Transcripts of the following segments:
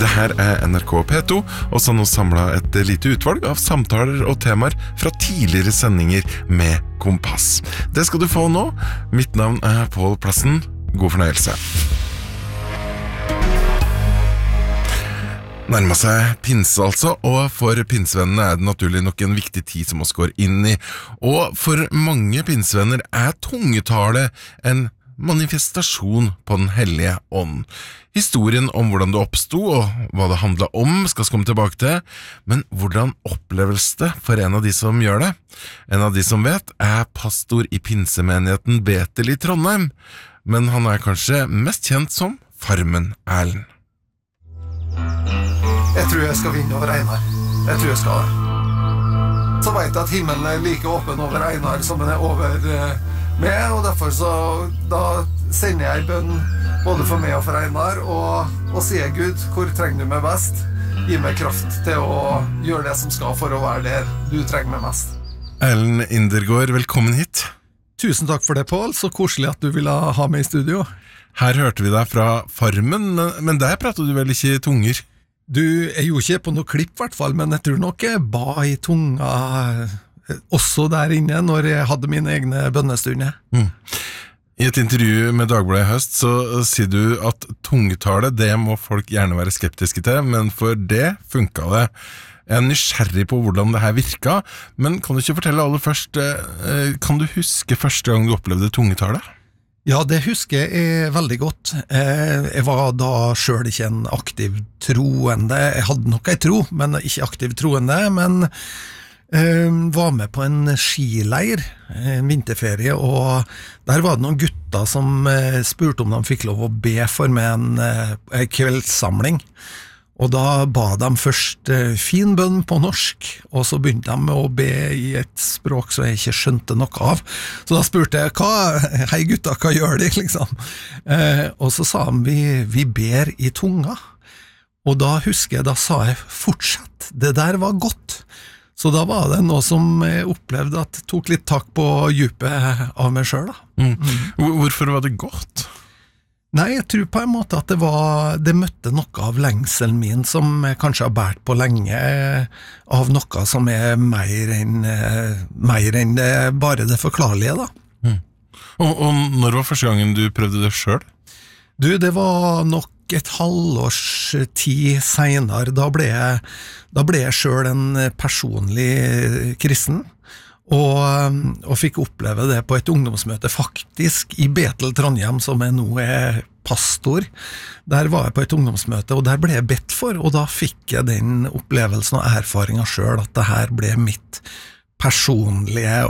Det her NRK P2, og så nå samlet et lite utvalg av samtaler og temaer fra tidligere sendinger med Kompass. Det skal du få nå. Mitt navn Pål Plassen. God fornøyelse. Nærmer seg pinse altså, og for pinsevennene det naturlig nok en viktig tid som oss går inn i. Og for mange pinsevenner tungetale en manifestasjon på den hellige ånd. Historien om hvordan det oppstod og hva det handlet om skal vi komme tilbake til, men hvordan oppleves det for en av de som gjør det? En av de som vet pastor i pinsemenigheten Betel i Trondheim, men han kanskje mest kjent som Farmen Erlend. Jeg tror jeg skal vinne over Einar. Jeg tror jeg skal det. Så vet jeg at himmelen like åpen over Einar som den over meg, og derfor så da sender jeg bønn både for meg og for Einar, og sier Gud, hvor trenger du meg best? Gi meg kraft til å gjøre det som skal for å være der du trenger meg mest. Erlend Indergaard, velkommen hit. Tusen takk for det, Pål. Så koselig at du ville ha meg i studio. Her hørte vi deg fra Farmen, men der prater du vel ikke tunger? Du, jeg gjorde ikke på noe klipp I hvert fall, men jeg tror nok jeg ba I tunga også der inne når jeg hadde mine egne bønnestunder. I et intervju med Dagbladet I høst så sier du at tungetale, det må folk gjerne være skeptiske til, men for det funket det. Jeg nysgjerrig på hvordan det her virket, men kan du ikke fortelle aller først, kan du huske første gang du opplevde tungetale? Ja, det husker jeg veldig godt. Jeg var da selv ikke en aktiv troende. Jeg hadde nok en tro, men ikke aktiv troende, men var med på en skileir, en vinterferie, og der var det noen gutter som spurte om de fikk lov å be for meg en kveldssamling. Og da ba de først fin bønn på norsk, og så begynte de med å be I et språk som jeg ikke skjønte noe av. Så da spurte jeg, hei gutta, hva gjør de, liksom? Og så sa de, vi ber I tunga. Og da husker jeg, da sa jeg, fortsett, det der var godt. Så da var det noe som jeg opplevde at tok litt tak på djupet av meg selv da. Hvorfor var det godt? Nei, jeg tror på en måte at det møtte noe av lengselen min som jeg kanskje har bært på lenge, av noe som mer enn bare det forklarlige da. Og når var første gangen du prøvde det selv? Du, det var nok et halvårs tid senere, da ble jeg selv en personlig kristen, og fikk oppleve det på et ungdomsmøte faktisk I Betel Trondheim, som jeg nå pastor. Der var jeg på et ungdomsmøte, og der ble jeg bedt for, og da fikk jeg den opplevelsen og erfaringen selv, at det her ble mitt personlige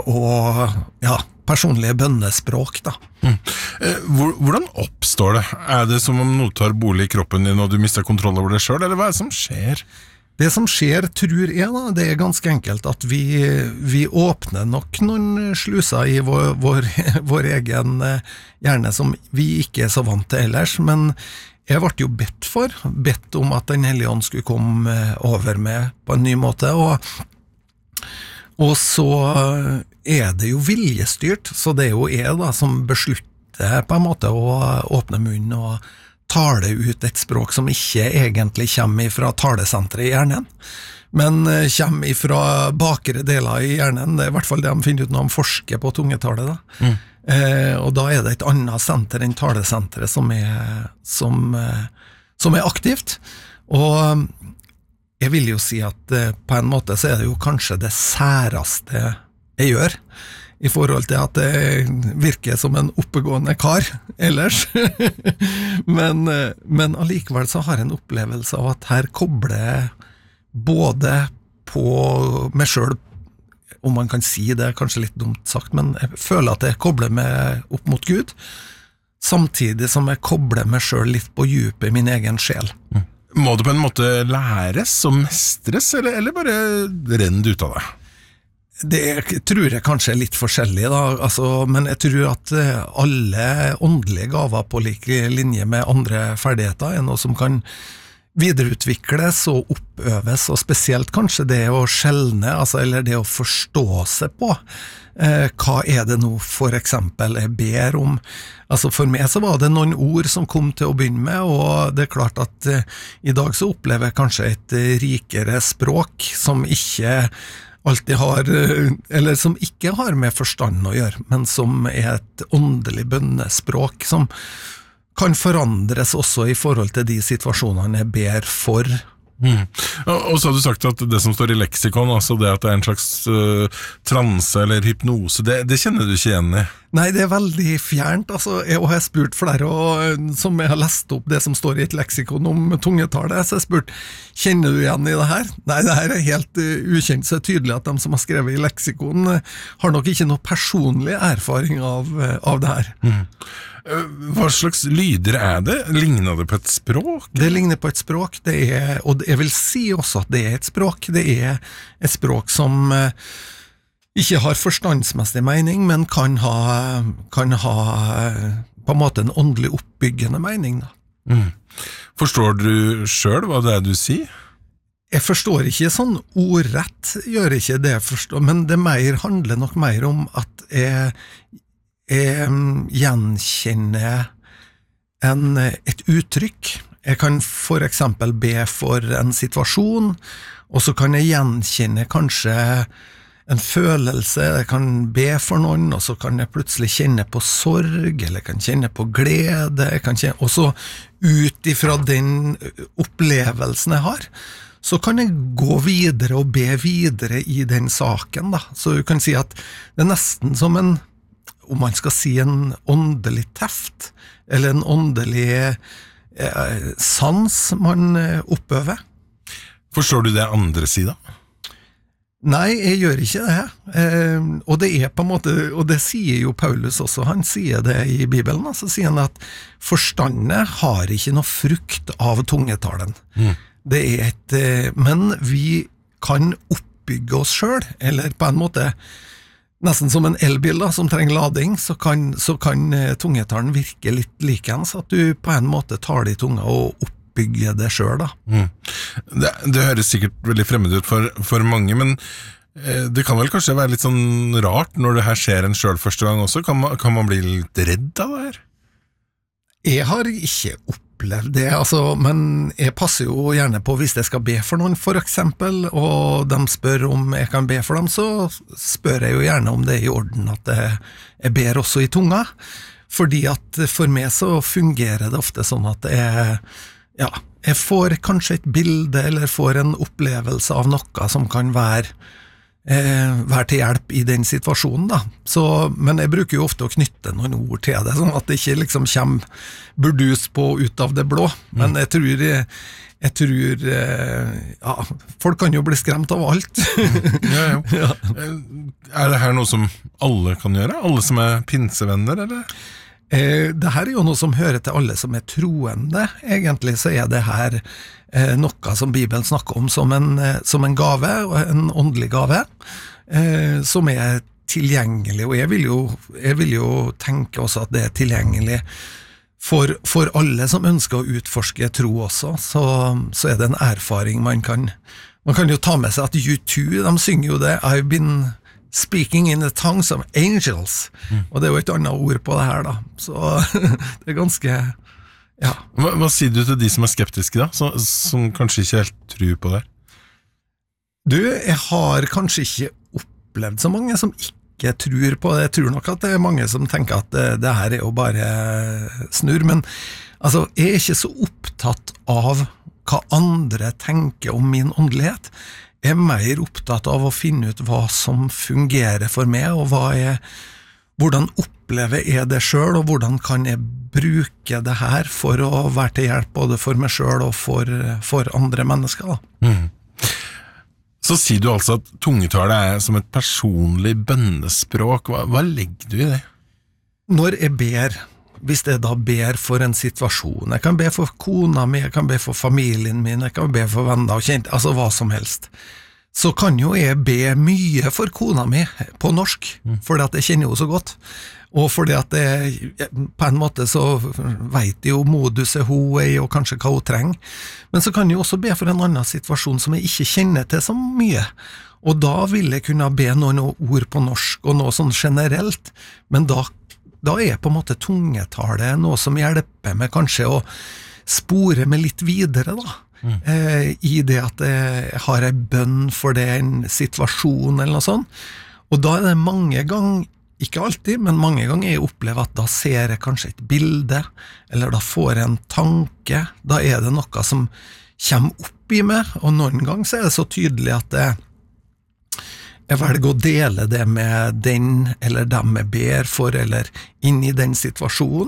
bønnespråk da. Hvordan oppstår det? Det som om noe tar bolig I kroppen din, og du mister kontroll over det selv, eller hva det som skjer? Det som skjer, tror jeg da, det ganske enkelt at vi åpner nok noen sluser I vår egen hjerne som vi ikke så vant til ellers, men jeg ble jo bedt om at den hellige ånd skulle komme over meg på en ny måte, og så det jo viljestyrt, så det jo jeg da som beslutter på en måte å åpne munnen og tale ut et språk som ikke egentlig kommer fra talesenteret I hjernen, men kommer fra bakre deler I hjernen. Det I hvert fall det de finner ut når de forsker på tungetale da. Og da det et annet senter enn talesenteret som aktivt. Og jeg vil jo si at på en måte så det jo kanskje det særeste jeg gjør, I forhold til at det virker som en oppegående kar ellers. men allikevel så har jeg en opplevelse av at her kobler jeg både på meg selv, om man kan si det, kanskje litt dumt sagt, men jeg føler at jeg kobler meg opp mot Gud, samtidig som jeg kobler meg selv litt på djupet I min egen sjel. Må det på en måte læres og mestres, eller bare renner det ut av det? Det tror jeg kanskje litt forskjellig da, men jeg tror at alle åndelige gaver på like linje med andre ferdigheter noe som kan videreutvikles og oppøves, og spesielt kanskje det å skjelne, altså, eller det å forstå seg på. Hva det nå for eksempel jeg ber om? Altså for meg så var det noen ord som kom til å begynne med, og det klart at i dag så opplever jeg kanskje et rikere språk som ikke alltid har, eller som ikke har med forstand å gjøre, men som et åndelig bønnespråk som kan forandres også i forhold til de situasjonene jeg ber for. Og så har du sagt at det som står i leksikon, altså det at det en slags transe eller hypnose, det kjenner du ikke igjen i? Nei, det veldig fjernt, altså. Jeg har spurt flere, som jeg har lest opp det som står i et leksikon om tungetale, så jeg har spurt, kjenner du igjen i det her? Nei, det her helt ukjent, så det tydelig at de som har skrevet i leksikon har nok ikke noe personlig erfaring av det her. Hva slags lyder det? Ligner det på et språk? Det ligner på et språk, og jeg vil si også at det et språk. Det et språk som ikke har forstandsmessig mening, men kan ha på en måte en åndelig oppbyggende mening. Forstår du selv hva det du sier? Jeg forstår ikke sånn ordrett, gjør ikke det jeg forstår, men det handler nok mer om at jeg gjenkjenner et uttrykk. Jeg kan for eksempel be for en situasjon, og så kan jeg gjenkjenne kanskje en følelse. Jeg kan be for noen, og så kan jeg plutselig kjenne på sorg, eller jeg kan kjenne på glede, og så ut ifra den opplevelsen jeg har, så kan jeg gå videre og be videre i den saken da. Så du kan si at det nesten som om man skal si en åndelig teft, eller en åndelig sans man oppøver. Forstår du det andre siden? Nei, jeg gjør ikke det. Og det på en måte, og det sier jo Paulus også, han sier det i Bibelen, så sier han at forstandet har ikke noe frukt av tungetalen. Det men vi kan oppbygge oss selv, eller på en måte nesten som en elbil da, som trenger lading, så kan tungetalen virke litt likens, at du på en måte tar det i tunga og oppbygger det selv da. Det høres sikkert veldig fremmed ut for mange, men det kan vel kanskje være litt sånn rart når det her skjer en selv første gang også. Kan man bli litt redd av det her? Jeg har ikke opplevd det, altså, men jeg passer jo gjerne på hvis jeg skal be for noen for eksempel, og de spør om jeg kan be for dem, så spør jeg jo gjerne om det i orden at jeg ber også i tunga, fordi at for meg så fungerer det ofte sånn at jeg får kanskje et bilde eller får en opplevelse av noe som kan være til hjelp i den situasjonen da. Men jeg bruker jo ofte å knytte noen ord til det, sånn at det ikke liksom kommer burdus på ut av det blå, men jeg tror folk kan jo bli skremt av alt. Ja. Det her noe som alle kan gjøre? Alle som pinsevenner, eller? Det her jo noe som hører til alle som troende. Egentlig så det her noe som Bibelen snakker om som en gave, en åndelig gave, som tilgjengelig, og jeg vil jo tenke også at det tilgjengelig for alle som ønsker å utforske tro også, så det en erfaring man kan jo ta med seg at U2, de synger jo det, I've been speaking in the tongues of angels, og det jo et annet ord på det her da, så det ganske, ja. Hva sier du til de som skeptiske da, som kanskje ikke helt tror på det? Jeg har kanskje ikke opplevd så mange som ikke tror på det. Jeg tror nok at det mange som tenker at det her jo bare snurr, men altså, jeg ikke så opptatt av hva andre tenker om min åndelighet. Jeg mer opptatt av å finne ut hva som fungerer for meg, og hvordan opplever jeg det selv, og hvordan kan jeg bruke det her for å være til hjelp både for meg selv og for andre mennesker da. Så sier du altså at tungetale som et personlig bønnespråk. Hva legger du i det? Når jeg ber, hvis jeg da ber for en situasjon, jeg kan be for kona mi, jeg kan be for familien min, jeg kan be for venner og kjent, altså hva som helst, så kan jo jeg be mye for kona mi på norsk, fordi at jeg kjenner jo så godt, Og fordi at på en måte så vet de jo moduset hun og kanskje hva hun trenger. Men så kan jeg også be for en annen situasjon som jeg ikke kjenner til så mye. Og da vil jeg kunne be noen ord på norsk og noe sånn generelt, men da på en måte tungetale noe som hjelper meg kanskje å spore meg litt videre da. I det at jeg har en bønn for det, en situasjon eller noe sånt. Og da det mange ganger, ikke alltid, men mange ganger jeg opplever at da ser jeg kanskje et bilde, eller da får jeg en tanke, da det noe som kommer opp i meg, og noen ganger så det så tydelig at jeg velger å dele det med den, eller dem jeg ber for, eller inn i den situasjonen.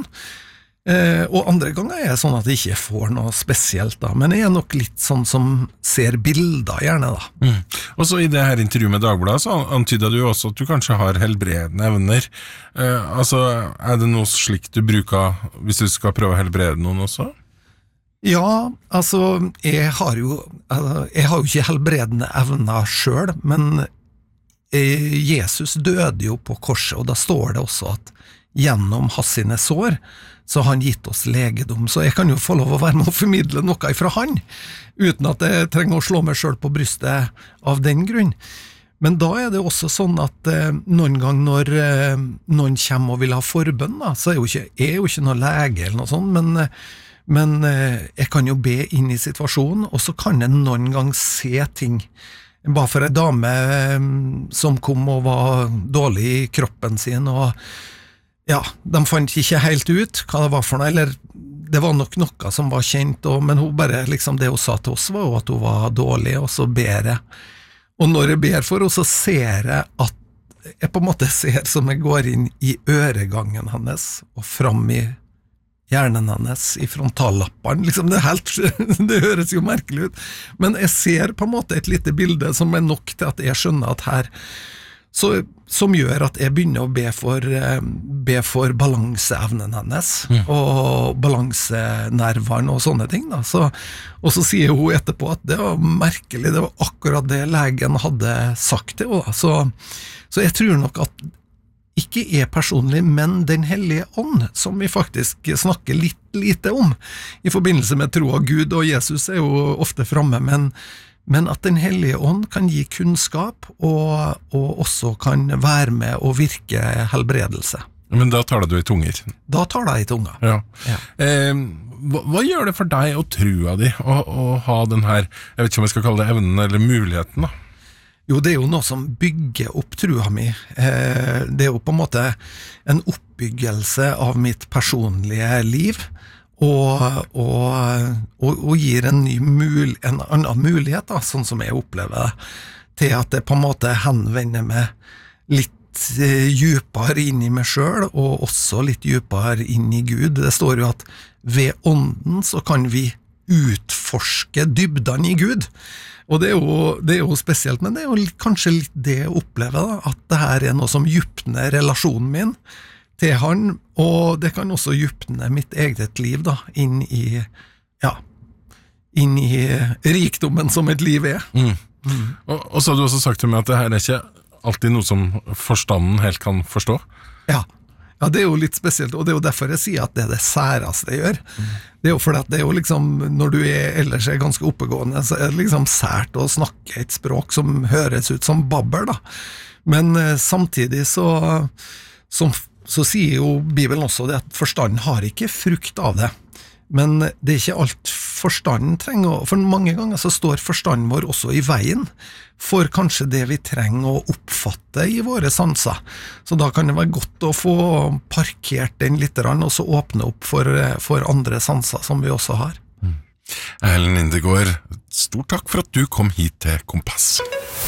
Og andre ganger det sånn at jeg ikke får noe spesielt da, men jeg nok litt sånn som ser bilder gjerne da. Og så i det her intervjuet med Dagbladet så antydet du jo også at du kanskje har helbredende evner. Altså, det noe slikt du bruker hvis du skal prøve å helbrede noen også? Ja, altså, jeg har jo ikke helbredende evner selv, men Jesus døde jo på korset, og da står det også at gjennom hans sine sår så har han gitt oss legedom, så jeg kan jo få lov å være med å formidle noe fra han, uten at jeg trenger å slå meg selv på brystet av den grunn. Men da det også sånn at noen gang når noen kommer og vil ha forbønn, da, så jeg jo ikke noe lege eller noe sånt, men jeg kan jo be inn i situasjonen, og så kan jeg noen gang se ting. Bare for en dame som kom og var dårlig i kroppen sin, og ja, de fant ikke helt ut hva det var for noe, eller det var nok noe som var kjent, men hun bare, liksom det hun sa til oss var jo at hun var dårlig, og så ber jeg. Og når jeg ber for henne, så ser jeg at jeg på en måte ser som jeg går inn i øregangen hennes, og fram i hjernen hennes, i frontallappene, liksom det høres jo merkelig ut, men jeg ser på en måte et lite bilde som nok til at jeg skjønner at her, som gjør at jeg begynner å be for balanseevnen hennes, og balansenervene og sånne ting da. Og så sier hun etterpå at det var merkelig, det var akkurat det legen hadde sagt til henne. Så jeg tror nok at ikke jeg personlig, men den hellige ånd, som vi faktisk snakker litt lite om, i forbindelse med tro av Gud, og Jesus jo ofte fremme, men at den hellige ånd kan gi kunnskap, og også kan være med å virke helbredelse. Men da taler du i tunger? Da taler jeg i tunger. Ja. Hva gjør det for deg og trua di å ha den her, jeg vet ikke om jeg skal kalle det evnen eller muligheten da? Jo, det jo noe som bygger opp trua mi. Det jo på en måte en oppbyggelse av mitt personlige liv, og gir en annen mulighet, da, sånn som jeg opplever det, til at det på en måte henvender meg litt djupere inn i meg selv, og også litt djupere inn i Gud. Det står jo at ved ånden så kan vi utforske dybden i Gud, og det jo spesielt, men det jo kanskje litt det jeg opplever da, at det her noe som djupner relasjonen min til han, og det kan også djupne mitt eget liv da, inn i rikdommen som et liv Og så har du også sagt til meg at det her ikke alltid noe som forstanden helt kan forstå. Ja, det jo litt spesielt, og det jo derfor jeg sier at det det særeste jeg gjør. Det jo fordi at det jo liksom, når du ellers ganske oppegående, så det liksom sært å snakke et språk som høres ut som babbel da. Men samtidig så sier jo Bibelen også det at forstanden har ikke frukt av det, men det ikke alt forstanden trenger, for mange ganger så står forstanden vår også i veien for kanskje det vi trenger å oppfatte i våre sanser, så da kan det være godt å få parkert den litt, og så åpne opp for andre sanser som vi også har. Erlend Lindegård, stort takk for at du kom hit til Kompass.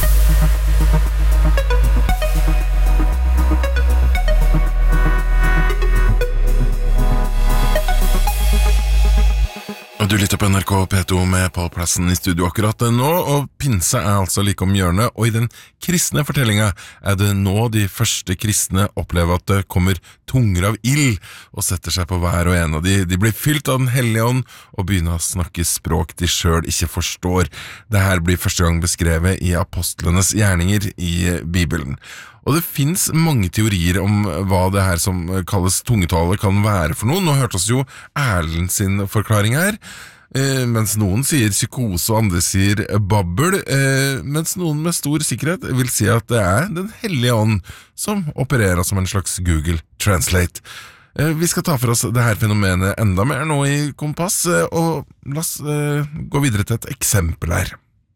Du lytter på NRK P2 med Pål Plassen i studio akkurat nå, og pinse altså like om hjørnet, og i den kristne fortellingen det nå de første kristne opplever at det kommer tunger av ild og setter seg på hver og en av de. De blir fylt av den hellige ånd og begynner å snakke språk de selv ikke forstår. Dette blir første gang beskrevet i apostlenes gjerninger i Bibelen. Og det finnes mange teorier om hva det her som kalles tungetale kan være for noe. Nå hørte oss jo Erlend sin forklaring her, mens noen sier psykose og andre sier babbel, mens noen med stor sikkerhet vil si at det Den hellige ånd som opererer som en slags Google Translate. Vi skal ta for oss det her fenomenet enda mer nå i Kompass, og la oss gå videre til et eksempel her.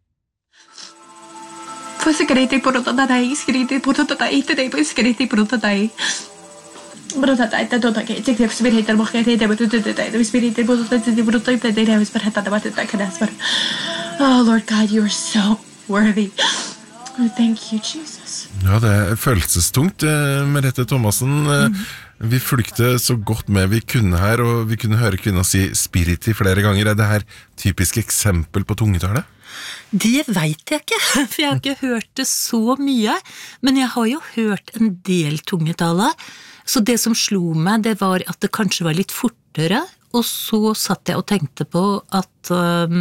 Skriti porotatai, today skriti porotatai. Porotatai, totakai, tikti spiriter mochete, the spiriter porotatai, the was but hata about that cadas. Oh Lord God, you are so worthy. Oh, thank you, Jesus. Ja, det følelsestungt, Merete Thomassen. Vi flykte så godt med vi kunne her, og vi kunne høre kvinna si spiriti flere ganger. Det her typisk eksempel på tungetale? Det vet jeg ikke, for jeg har ikke hørt det så mye, men jeg har jo hørt en del tungetale, så det som slo meg, det var at det kanskje var litt fortere, og så satt jeg og tenkte på at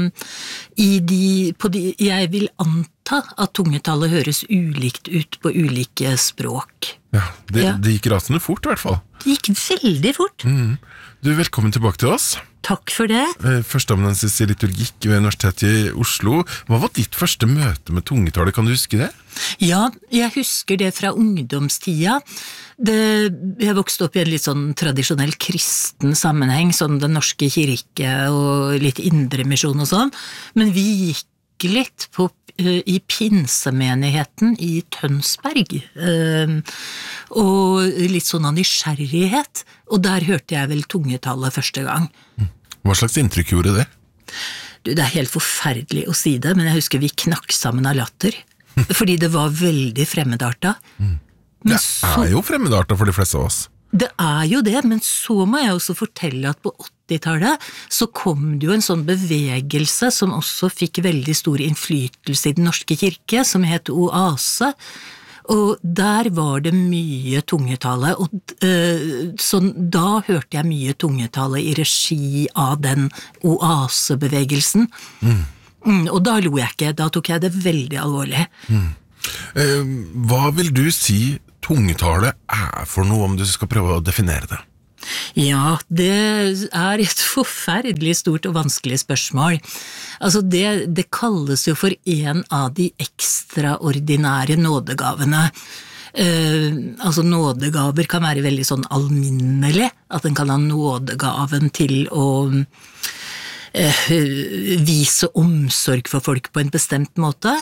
jeg vil anta at tungetale høres ulikt ut på ulike språk. Ja, det gikk rasende fort I hvert fall. Det gikk veldig fort. Du, velkommen tilbake til oss. Takk for det. Førsteamanuensis I liturgikk ved Universitetet I Oslo. Hva var ditt første møte med tungetale, kan du huske det? Ja, jeg husker det fra ungdomstida. Jeg vokste opp I en litt sånn tradisjonell kristen sammenheng, sånn den norske kirke og litt indremisjon og sånn, men vi gikk litt I pinsemenigheten I Tønsberg, og litt sånn av nysgjerrighet, og der hørte jeg vel tungetale første gang. Hva slags inntrykk gjorde det? Du, det helt forferdelig å si det, men jeg husker vi knakk sammen av latter, fordi det var veldig fremmedarta. Det jo fremmedarta for de fleste av oss. Det jo det, men så må jeg også fortelle at på 80-tallet så kom det jo en sånn bevegelse som også fikk veldig stor innflytelse I den norske kirke, som het Oase, og der var det mye tungetale, og da hørte jeg mye tungetale I regi av den Oase-bevegelsen, og da lo jeg ikke, da tok jeg det veldig alvorlig. Hva vil du si tungetale for noe, om du skal prøve å definere det? Ja, det et forferdelig stort og vanskelig spørsmål. Altså det kalles jo for en av de ekstraordinære nådegavene. Altså nådegaver kan være veldig sånn alminnelig, at den kan ha nådegaven til å vise omsorg for folk på en bestemt måte.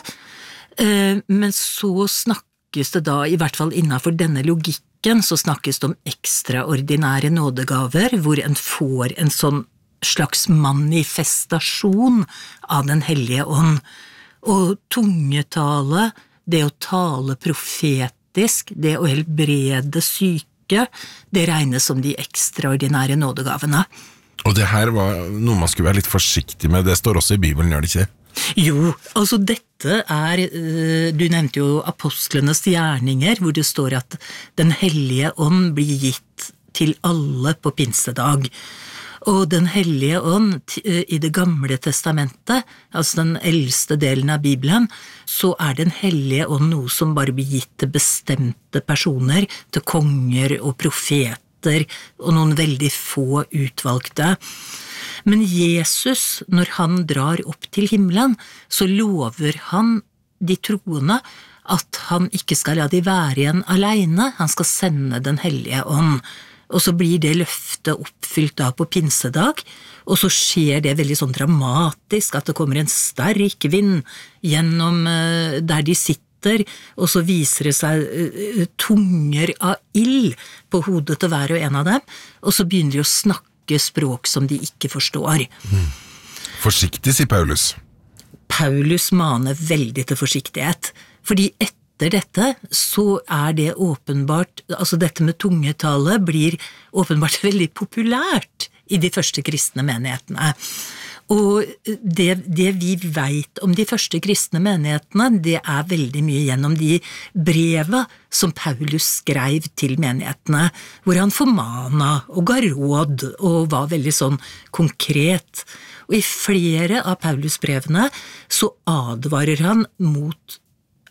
Men så snakkes det da, I hvert fall innenfor denne logikken, så snakkes det om ekstraordinære nådegaver, hvor en får en sånn slags manifestasjon av den hellige ånd. Og tungetale, det å tale profetisk, det å helbrede syke, det regnes som de ekstraordinære nådegavene. Og det her var noe man skulle være litt forsiktig med, det står også I Bibelen, gjør det ikke? Jo, altså dette du nevnte jo apostlenes gjerninger, hvor det står at den hellige ånd blir gitt til alle på pinsedag. Og den hellige ånd I det gamle testamentet, altså den eldste delen av Bibelen, så den hellige ånd noe som bare blir gitt til bestemte personer, til konger og profeter, og noen veldig få utvalgte. Men Jesus, når han drar opp til himmelen, så lover han de troende at han ikke skal la de være igjen alene, han skal sende den hellige ånd. Og så blir det løftet oppfylt da på pinsedag, og så skjer det veldig sånn dramatisk, at det kommer en sterk vind gjennom der de sitter, og så viser det seg tunger av ild på hodet til hver og en av dem, og så begynner de å snakke språk som de ikke forstår. Forsiktig, sier Paulus. Paulus maner veldig til forsiktighet, fordi etter dette så det åpenbart, altså dette med tungetale blir åpenbart veldig populært I de første kristne menighetene. Og det vi vet om de første kristne menighetene, det veldig mye gjennom de breva som Paulus skrev til menighetene, hvor han formana og ga råd og var veldig sånn konkret. Og I flere av Paulus brevene så advarer han mot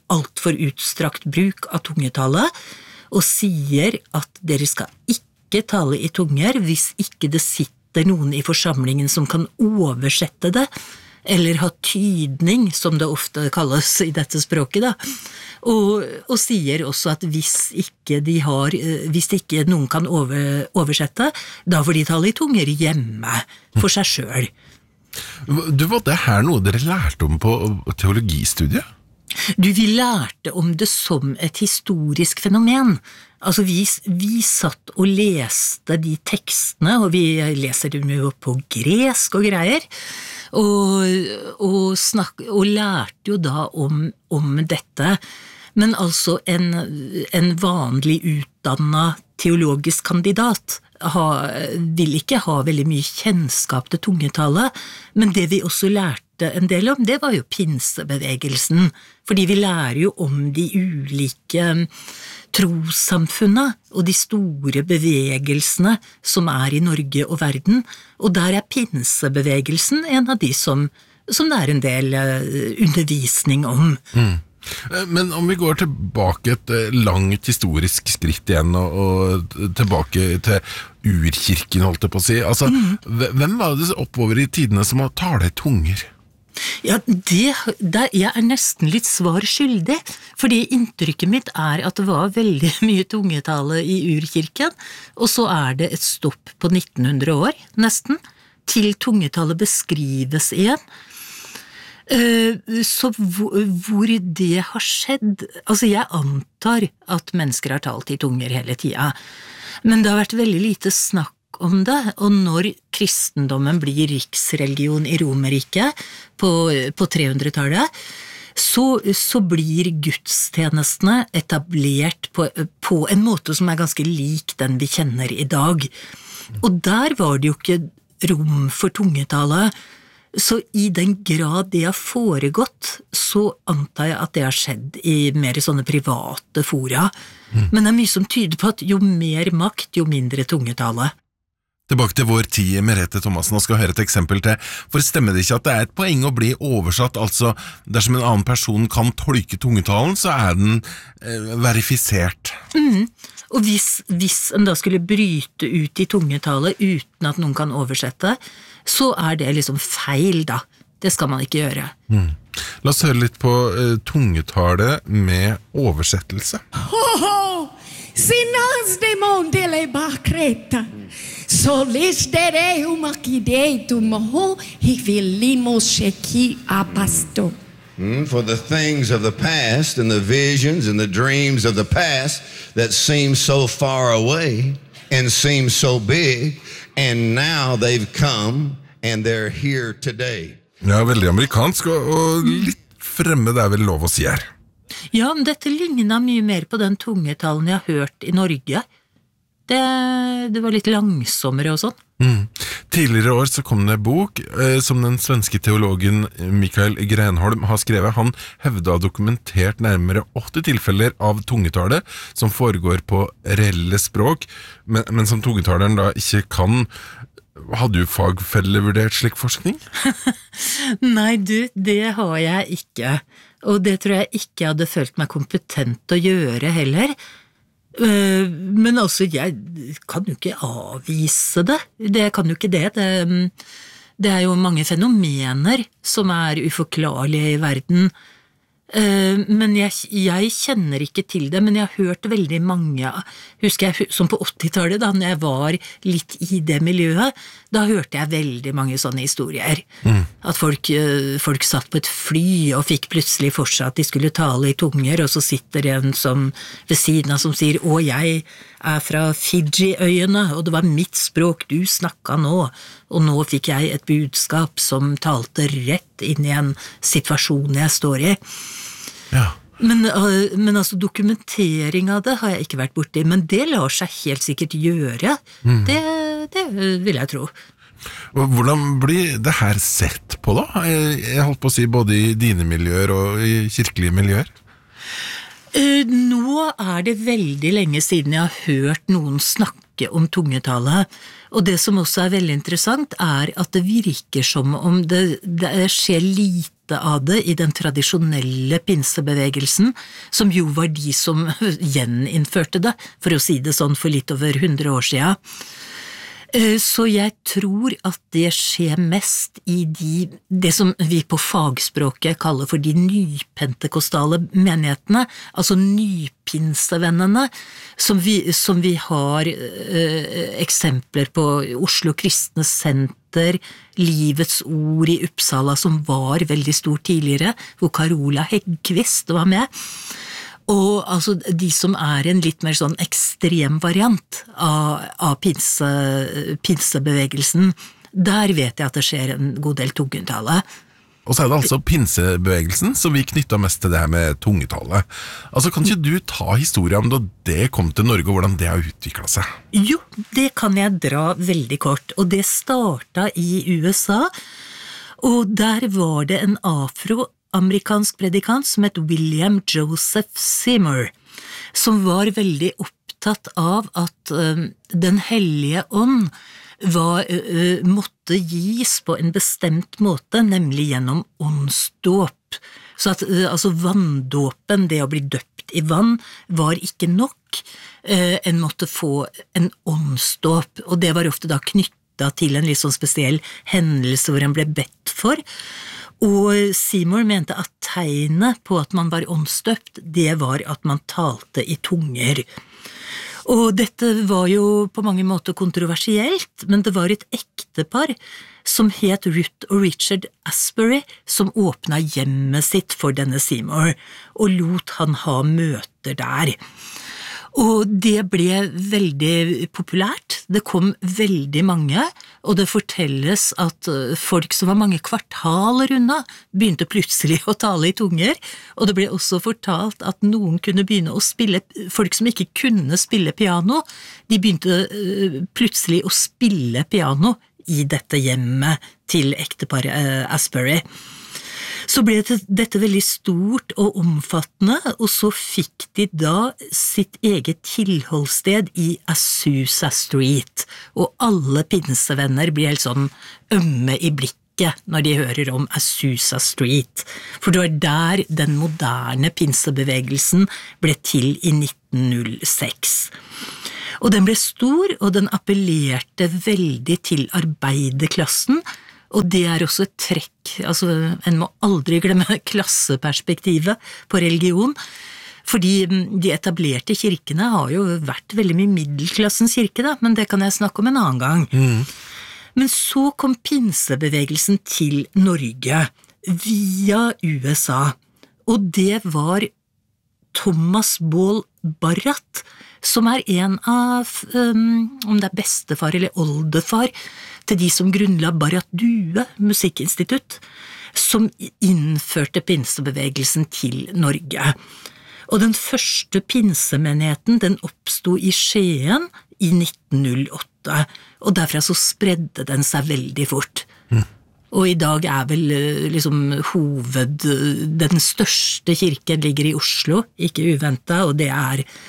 alt for utstrakt bruk av tungetale, og sier at dere skal ikke tale i tunger hvis ikke det sitter noen i forsamlingen som kan oversette det, eller ha tydning, som det ofte kalles i dette språket da, og sier også at hvis ikke noen kan oversette, da får de tale i tunger hjemme for seg selv. Var det her noe dere lærte om på teologistudiet? Vi lærte om det som et historisk fenomen. Altså vi satt og leste de tekstene, og vi leser dem jo på gresk og greier, og lærte jo da om dette. Men altså en vanlig utdannet teologisk kandidat vil ikke ha veldig mye kjennskap til tungetale, men det vi også lærte en del om, det var jo pinsebevegelsen, fordi vi lærer jo om de ulike trossamfunnene og de store bevegelsene som i Norge og verden, og der pinsebevegelsen en av de som det en del undervisning om. Men om vi går tilbake et langt historisk skritt igjen, og tilbake til urkirken, holdt jeg på å si, altså, hvem var det oppover i tidene som har tale i tunger? Ja, jeg nesten litt svar skyldig, fordi inntrykket mitt at det var veldig mye tungetale i urkirken, og så det et stopp på 1900 år, nesten, til tungetale beskrives igjen. Så hvor det har skjedd, altså jeg antar at mennesker har talt i tunger hele tiden, men det har vært veldig lite snakk om det, og når kristendommen blir riksreligion i Romerriket på 300-tallet, så blir gudstjenestene etablert på en måte som ganske lik den vi kjenner i dag. Og der var det jo ikke rom for tungetale, så i den grad det har foregått, så antar jeg at det har skjedd i mer sånne private fora. Men det mye som tyder på at jo mer makt, jo mindre tungetale. Tilbake til vår tid, Merete Thomassen, og skal høre et eksempel til. For stemmer det ikke at det et poeng å bli oversatt, altså dersom en annen person kan tolke tungetalen, så den verifisert? Og hvis en da skulle bryte ut i tungetale uten at noen kan oversette, så det liksom feil da. Det skal man ikke gjøre. La oss høre litt på tungetale med oversettelse. Sinas demon dele bacreta. Solis dere umakideitu moho hivilimo sheki apasto. For the things of the past and the visions and the dreams of the past that seem so far away and seem so big, and now they've come and they're here today. Ja, veldig amerikansk, og litt fremmed vel lov å si her. Ja, men dette lignet mye mer på den tungetalen jeg har hørt i Norge. Det var litt langsommere og sånn. Tidligere år så kom det en bok som den svenske teologen Mikael Grenholm har skrevet. Han hevdet å ha dokumentert nærmere 80 tilfeller av tungetale som foregår på reelle språk, men som tungetaleren da ikke kan. Hadde du fagfellevurdert slik forskning? Nei, det har jeg ikke. Og det tror jeg ikke jeg hadde følt meg kompetent å gjøre heller. Men altså, jeg kan jo ikke avvise det. Det kan jo ikke det. Det jo mange fenomener som uforklarlige i verden. Men jeg kjenner ikke til det, men jeg har hørt veldig mange, husker jeg som på 80-tallet da når jeg var litt i det miljøet, da hørte jeg veldig mange sånne historier. At folk satt på et fly og fikk plutselig for seg at de skulle tale i tunger, og så sitter en som ved siden av som sier, å, jeg fra Fiji-øyene, og det var mitt språk du snakket nå, og nå fikk jeg et budskap som talte rett inn i en situasjon jeg står i. Ja. Men altså dokumentering av det har jeg ikke vært borti, men det lar seg helt sikkert gjøre. Det vil jeg tro. Og hvordan blir det her sett på da? Jeg holdt på å si både i dine miljøer og i kirkelige miljøer. Nå det veldig lenge siden jeg har hørt noen snakke om tungetale, og det som også veldig interessant at det virker som om det skjer lite lite av det i den tradisjonelle pinsebevegelsen, som jo var de som gjeninnførte det, for å si det sånn, for litt over 100 år siden. Så jeg tror at det skjer mest i det som vi på fagspråket kaller for de nypentekostale menighetene, altså nypinsevennene, som vi har eksempler på Oslo Kristne Senter, Livets Ord i Uppsala, som var veldig stor tidligere, hvor Carola Häggkvist var med. Og altså de som en litt mer sånn ekstrem variant av pinsebevegelsen, der vet jeg at det skjer en god del tungetale. Og så det altså pinsebevegelsen som vi knyttet mest til det her med tungetale. Altså kan ikke du ta historien om da det kom til Norge, og hvordan det har utviklet seg? Jo, det kan jeg dra veldig kort, og det startet i USA, og der var det en afroamerikansk predikant som het William Joseph Seymour, som var veldig opptatt av at Den hellige ånd måtte gis på en bestemt måte, nemlig gjennom åndsdåp. Så at altså vanndåpen, det å bli døpt i vann, var ikke nok. En måtte få en åndsdåp, og det var ofte da knyttet til en litt sånn spesiell hendelse hvor en ble bedt for. Og Seymour mente at tegnet på at man var åndsdøpt, det var at man talte i tunger. Og dette var jo på mange måter kontroversielt, men det var et ektepar som het Ruth og Richard Asbury, som åpnet hjemmet sitt for denne Seymour, og lot han ha møter der. Og det ble veldig populært, det kom veldig mange, og det fortelles at folk som var mange kvartaler unna begynte plutselig å tale i tunger, og det ble også fortalt at noen kunne begynne å spille, folk som ikke kunne spille piano, de begynte plutselig å spille piano i dette hjemmet til ekteparet Asbury. Så ble dette veldig stort og omfattende, og så fikk de da sitt eget tilholdssted i Azusa Street, og alle pinsevenner blir helt sånn ømme i blikket når de hører om Azusa Street, for det var der den moderne pinsebevegelsen ble til i 1906. Og den ble stor, og den appellerte veldig til arbeiderklassen, og det også et trekk, altså en må aldri glemme klasseperspektivet på religion, fordi de etablerte kirkene har jo vært veldig mye middelklassens kirke da, men det kan jeg snakke om en annen gang. Men så kom pinsebevegelsen til Norge via USA, og det var Thomas Ball Barratt, som en av, om det bestefar eller oldefar, til de som grunnla Barratt Due musikkinstitutt, som innførte pinsebevegelsen til Norge. Og den første pinsemenigheten, den oppstod i Skien i 1908, og derfra så spredde den seg veldig fort. Og i dag vel liksom den største kirken ligger i Oslo, ikke uventet, og det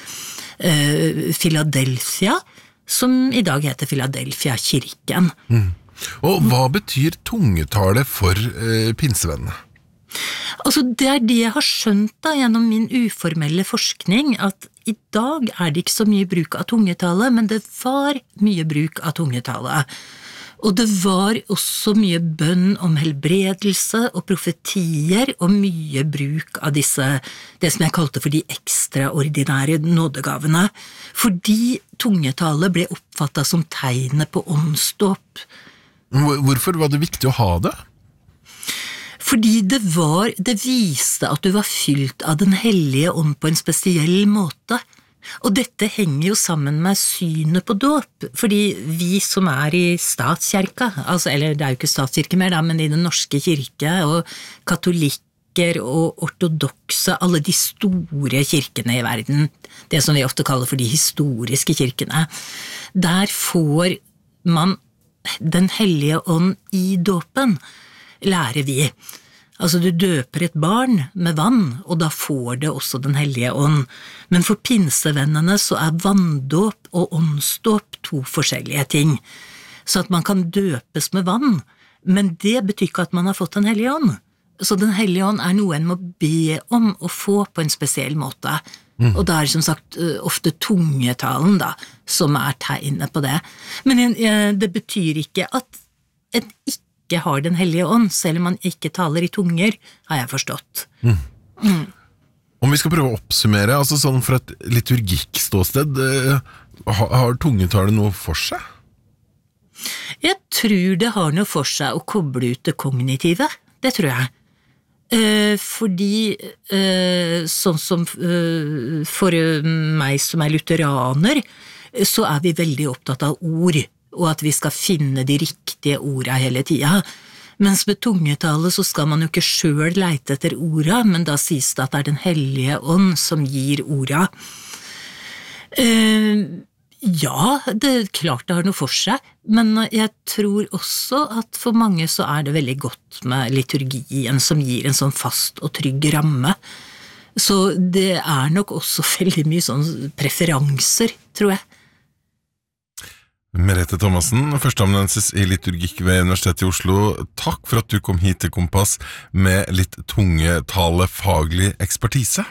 Philadelphia, som i dag heter Philadelphia-kirken. Og hva betyr tungetale for pinsevennene? Altså det det jeg har skjønt da, gjennom min uformelle forskning, at i dag det ikke så mye bruk av tungetale, men det var mye bruk av tungetale. Og det var også mye bønn om helbredelse og profetier, og mye bruk av det som jeg kalte for de ekstraordinære nådegavene, fordi tungetale ble oppfattet som tegnet på åndsdåp. Hvorfor var det viktig å ha det? Fordi det viste at du var fylt av den hellige ånd på en spesiell måte. Og dette henger jo sammen med synet på dåp, fordi vi som i statskirka, altså, eller det jo ikke statskirke mer da, men i den norske kirke, og katolikker og ortodokse, alle de store kirkene i verden, det som vi ofte kaller for de historiske kirkene, der får man den hellige ånd i dåpen, lærer vi. Altså du døper et barn med vann, og da får det også den hellige ånd. Men for pinsevennene så vanndåp og åndsdåp to forskjellige ting. Så at man kan døpes med vann, men det betyr ikke at man har fått den hellige ånd. Så Den hellige ånd noe en må be om å få på en spesiell måte. Og da det som sagt ofte tungetalen da, som tegnet på det. Men det betyr ikke at en ikke har den hellige ånd, selv om man ikke taler i tunger, har jeg forstått. Om vi skal prøve å oppsummere, altså sånn fra et liturgikkståsted, har tungetale noe for seg? Jeg tror det har noe for seg å koble ut det kognitive, det tror jeg. Fordi sånn som for meg som lutheraner, så vi veldig opptatt av ord, og at vi skal finne de riktige ordene hele tiden. Mens med tungetale så skal man jo ikke selv leite etter orda, men da sies det at det den hellige ånd som gir orda. Ja, det klart det har noe for seg, men jeg tror også at for mange så det veldig godt med liturgien som gir en sånn fast og trygg ramme. Så det nok også veldig mye sånn preferanser, tror jeg. Merete Thomassen, førsteamanuensis i liturgikk ved Universitetet i Oslo, takk for at du kom hit til Kompass med litt tungetalefaglig ekspertise.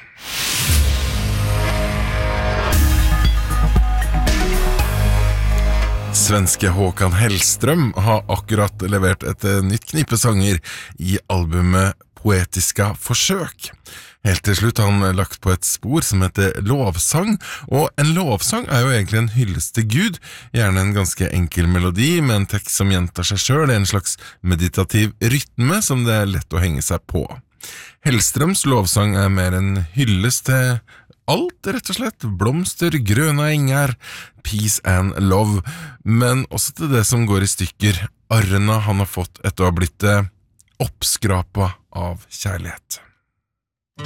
Svenske Håkan Hellström har akkurat levert et nytt knippe sanger i albumet Poetiska forsøk. Helt til slutt har han lagt på et spor som heter lovsang, og en lovsang jo egentlig en hyllest til Gud, gjerne en ganske enkel melodi med en tekst som gjentar seg selv, en slags meditativ rytme som det lett å henge seg på. Hellstrøms lovsang mer en hyllest til alt, rett og slett, blomster, grønne enger, peace and love, men også til det som går i stykker, arrene han har fått etter å ha blitt oppskrapet av kjærlighet.